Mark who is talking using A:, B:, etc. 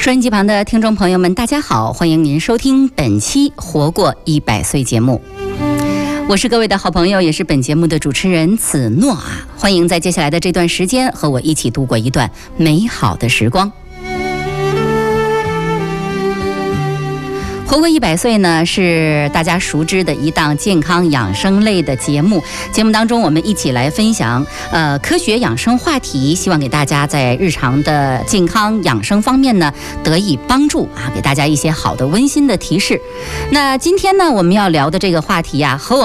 A: 收音机旁的听众朋友们，大家好，欢迎您收听本期《活过100岁》节目。我是各位的好朋友，也是本节目的主持人子诺啊。欢迎在接下来的这段时间和我一起度过一段美好的时光。活过100岁呢，是大家熟知的一档健康养生类的节目。节目当中，我们一起来分享科学养生话题，希望给大家在日常的健康养生方面呢得以帮助啊，给大家一些好的温馨的提示。那今天呢，我们要聊的这个话题呀，和我